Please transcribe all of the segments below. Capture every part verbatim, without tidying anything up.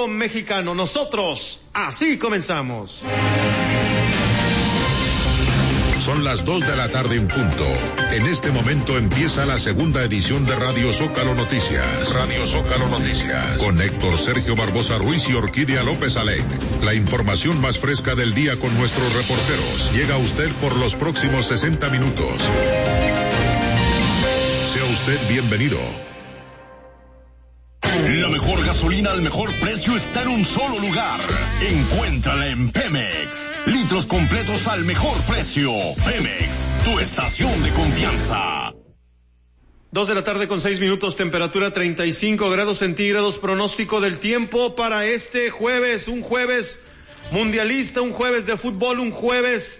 México mexicano. Nosotros así comenzamos. Son las dos de la tarde en punto. En este momento empieza la segunda edición de Radio Zócalo Noticias. Radio Zócalo Noticias. Con Héctor Sergio Barbosa Ruiz y Orquídea López Alec. La información más fresca del día con nuestros reporteros. Llega a usted por los próximos sesenta minutos. Sea usted bienvenido. La mejor gasolina al mejor precio está en un solo lugar. Encuéntrala en Pemex. Litros completos al mejor precio. Pemex, tu estación de confianza. Dos de la tarde con seis minutos, temperatura treinta y cinco grados centígrados, pronóstico del tiempo para este jueves, un jueves mundialista, un jueves de fútbol, un jueves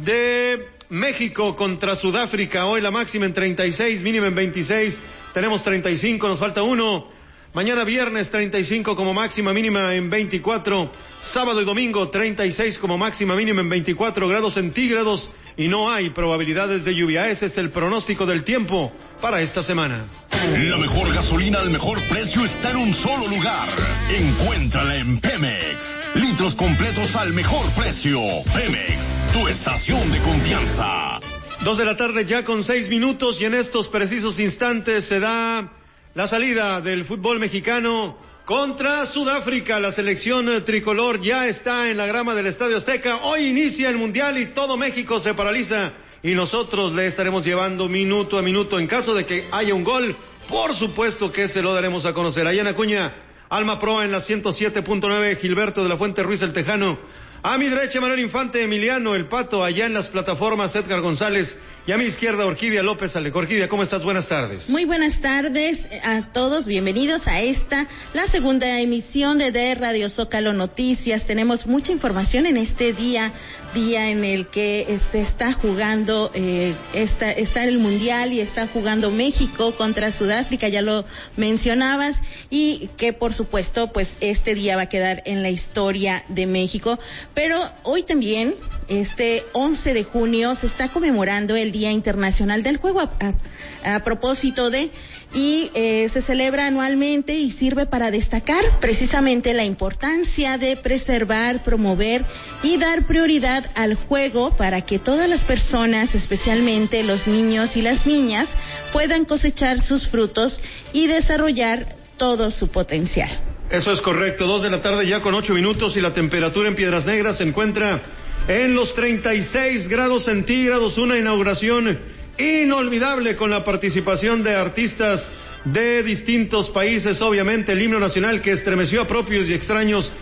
de México contra Sudáfrica. Hoy la máxima en treinta y seis, mínima en veintiséis, tenemos treinta y cinco, nos falta uno. Mañana viernes treinta y cinco como máxima, mínima en veinticuatro. Sábado y domingo treinta y seis como máxima, mínima en veinticuatro grados centígrados. Y no hay probabilidades de lluvia. Ese es el pronóstico del tiempo para esta semana. La mejor gasolina al mejor precio está en un solo lugar. Encuéntrala en Pemex. Litros completos al mejor precio. Pemex, tu estación de confianza. Dos de la tarde ya con seis minutos y en estos precisos instantes se da la salida del fútbol mexicano contra Sudáfrica. La selección tricolor ya está en la grama del Estadio Azteca. Hoy inicia el Mundial y todo México se paraliza y nosotros le estaremos llevando minuto a minuto. En caso de que haya un gol, por supuesto que se lo daremos a conocer. Allá en Acuña, Alma Proa en la ciento siete punto nueve, Gilberto de la Fuente Ruiz el Tejano. A mi derecha, Manuel Infante, Emiliano El Pato, allá en las plataformas, Edgar González, y a mi izquierda, Orquídea López Alec. Orquídea, ¿cómo estás? Buenas tardes. Muy buenas tardes a todos, bienvenidos a esta, la segunda emisión de, de Radio Zócalo Noticias. Tenemos mucha información en este día, día en el que se está jugando, eh, está, está el Mundial y está jugando México contra Sudáfrica, ya lo mencionabas, y que por supuesto, pues este día va a quedar en la historia de México. Pero hoy también, este once de junio, se está conmemorando el Día Internacional del Juego, a, a, a propósito de, y eh, se celebra anualmente y sirve para destacar precisamente la importancia de preservar, promover y dar prioridad al juego para que todas las personas, especialmente los niños y las niñas, puedan cosechar sus frutos y desarrollar todo su potencial. Eso es correcto, dos de la tarde ya con ocho minutos y la temperatura en Piedras Negras se encuentra en los treinta y seis grados centígrados, una inauguración inolvidable con la participación de artistas de distintos países, obviamente el himno nacional que estremeció a propios y extraños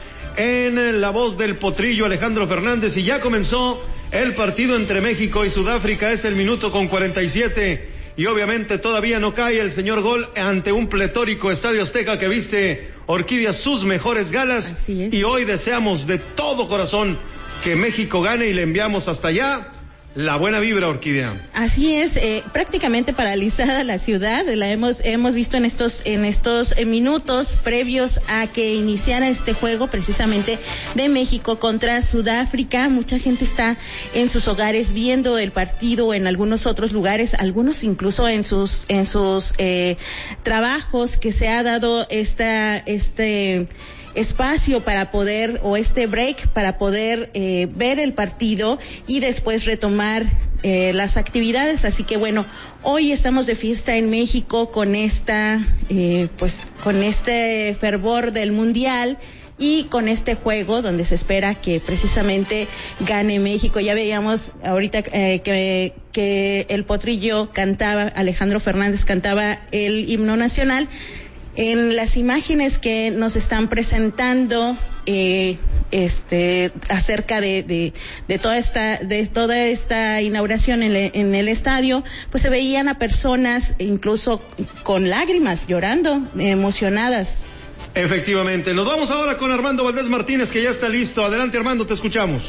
en la voz del potrillo Alejandro Fernández, y ya comenzó el partido entre México y Sudáfrica. Es el minuto con cuarenta y siete. Y obviamente todavía no cae el señor gol ante un pletórico Estadio Azteca que viste, Orquídea, sus mejores galas. Así es. Y hoy deseamos de todo corazón que México gane y le enviamos hasta allá la buena vibra, Orquídea. Así es, eh, prácticamente paralizada la ciudad, la hemos hemos visto en estos en estos eh, minutos previos a que iniciara este juego precisamente de México contra Sudáfrica. Mucha gente está en sus hogares viendo el partido, en algunos otros lugares, algunos incluso en sus en sus eh, trabajos, que se ha dado esta este espacio para poder, o este break para poder eh, ver el partido y después retomar eh, las actividades. Así que bueno, hoy estamos de fiesta en México con esta, eh, pues con este fervor del Mundial y con este juego donde se espera que precisamente gane México. Ya veíamos ahorita eh, que, que el potrillo cantaba, Alejandro Fernández cantaba el himno nacional. En las imágenes que nos están presentando eh, este acerca de, de de toda esta de toda esta inauguración en, le, en el estadio, pues se veían a personas incluso con lágrimas, llorando, emocionadas. Efectivamente. Nos vamos ahora con Armando Valdés Martínez, que ya está listo. Adelante, Armando, te escuchamos.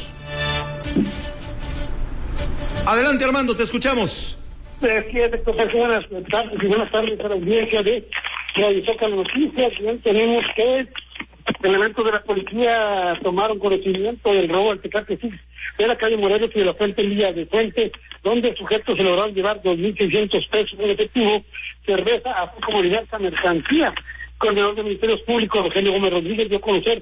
Adelante, Armando, te escuchamos. Eh, buenas tardes y buenas tardes a la audiencia de Radio Zócalo Noticias. Bien, tenemos que elementos de la policía tomaron conocimiento del robo al Tecate Six de la calle Morelos y de la Fuente Villa de Fuente, donde sujetos se lograron llevar dos mil seiscientos pesos en efectivo, cerveza, así como diversa mercancía. El coordinador de Ministerios Públicos, Rogelio Gómez Rodríguez, dio a conocer